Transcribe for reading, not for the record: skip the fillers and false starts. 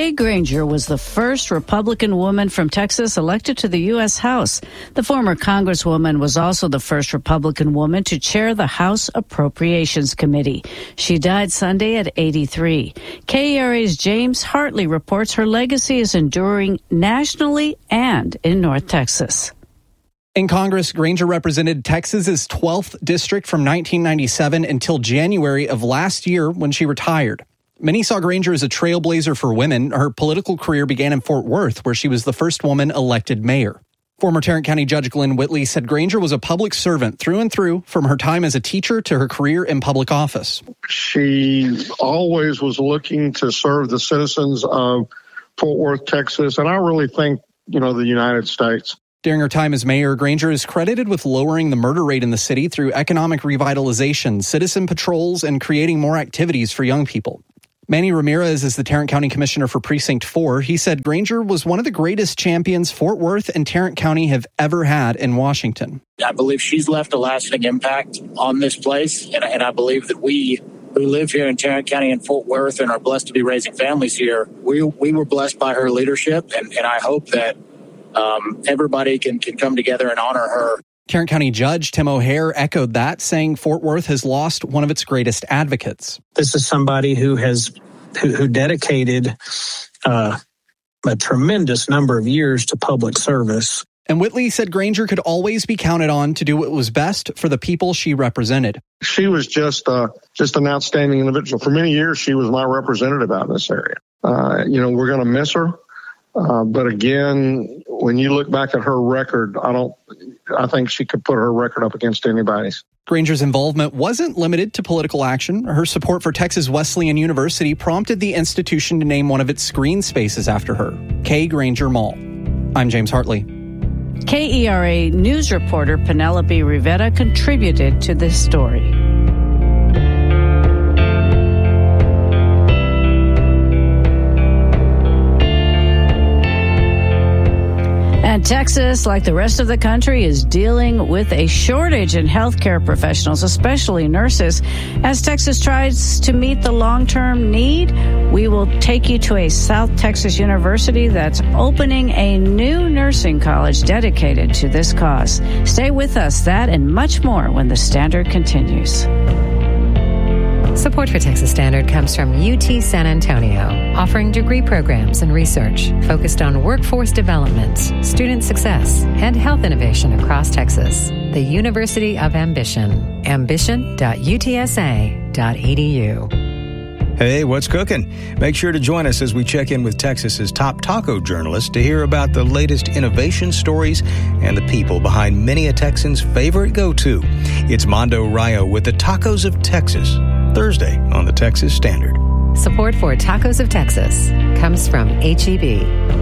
Kay Granger was the first Republican woman from Texas elected to the U.S. House. The former Congresswoman was also the first Republican woman to chair the House Appropriations Committee. She died Sunday at 83. KERA's James Hartley reports her legacy is enduring nationally and in North Texas. In Congress, Granger represented Texas's 12th district from 1997 until January of last year when she retired. Many saw Granger as a trailblazer for women. Her political career began in Fort Worth, where she was the first woman elected mayor. Former Tarrant County Judge Glenn Whitley said Granger was a public servant through and through, from her time as a teacher to her career in public office. She always was looking to serve the citizens of Fort Worth, Texas, and I really think, the United States. During her time as mayor, Granger is credited with lowering the murder rate in the city through economic revitalization, citizen patrols, and creating more activities for young people. Manny Ramirez is the Tarrant County Commissioner for Precinct 4. He said Granger was one of the greatest champions Fort Worth and Tarrant County have ever had in Washington. I believe she's left a lasting impact on this place, and I believe that we who live here in Tarrant County and Fort Worth and are blessed to be raising families here, we were blessed by her leadership, and I hope that everybody can come together and honor her. Tarrant County Judge Tim O'Hare echoed that, saying Fort Worth has lost one of its greatest advocates. This is somebody who dedicated a tremendous number of years to public service. And Whitley said Granger could always be counted on to do what was best for the people she represented. She was just an outstanding individual. For many years, she was my representative out in this area. We're going to miss her. But again, when you look back at her record, I think she could put her record up against anybody's. Granger's involvement wasn't limited to political action. Her support for Texas Wesleyan University prompted the institution to name one of its screen spaces after her, Kay Granger Mall. I'm James Hartley. KERA news reporter Penelope Rivera contributed to this story. And Texas, like the rest of the country, is dealing with a shortage in healthcare professionals, especially nurses. As Texas tries to meet the long-term need, we will take you to a South Texas university that's opening a new nursing college dedicated to this cause. Stay with us, that and much more when the Standard continues. Support for Texas Standard comes from UT San Antonio, offering degree programs and research focused on workforce development, student success, and health innovation across Texas. The University of Ambition. ambition.utsa.edu. Hey, what's cooking? Make sure to join us as we check in with Texas's top taco journalists to hear about the latest innovation stories and the people behind many a Texan's favorite go-to. It's Mondo Rayo with the Tacos of Texas, Thursday on the Texas Standard. Support for Tacos of Texas comes from H-E-B,